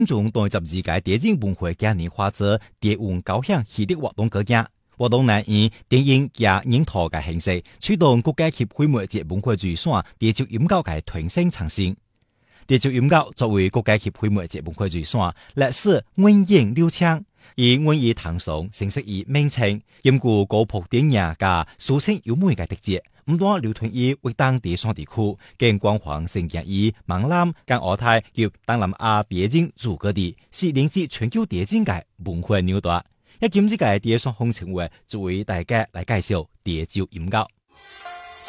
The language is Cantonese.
中第12屆電影文會今年化作電影高響系列活動個件，活動內以電影加影圖嘅形式，驅動各界協會每節文會預算地球音樂嘅團聲呈現。地球音樂作為各界協會每節文會預算，歷史源遠流長，以源於唐宋，成色以明清，兼顧高普電影加抒情幽默嘅特質。唔單流傳於粵東地方地區，更廣泛盛行於閩南、跟亞太及東南亞電影諸各地，是連接全球電影界文化紐帶。一今次嘅電商行情會作為大家來介紹地球音樂。